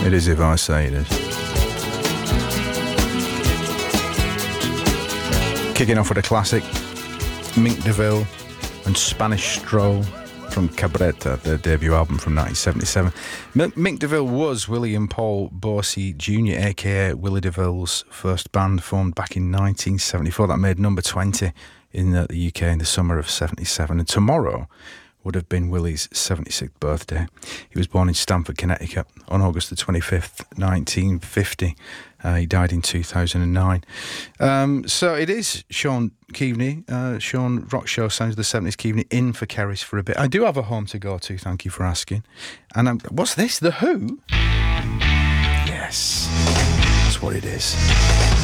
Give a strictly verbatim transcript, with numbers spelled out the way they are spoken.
It is if I say it is. Kicking off with a classic, Mink DeVille and Spanish Stroll from Cabretta, their debut album from nineteen seventy-seven. M- Mink DeVille was William Paul Borsey Junior, aka Willie DeVille's first band, formed back in nineteen seventy-four. That made number twenty in the, the U K in the summer of seventy-seven. And tomorrow would have been Willie's seventy-sixth birthday. He was born in Stamford, Connecticut on August the twenty-fifth, nineteen fifty. Uh, he died in two thousand nine. Um, so it is Sean Keaveney, uh, Sean Rock Show Sounds of the seventies, Keaveney in for Kerris for a bit. I do have a home to go to, thank you for asking. And I'm, what's this? The Who? Yes, that's what it is.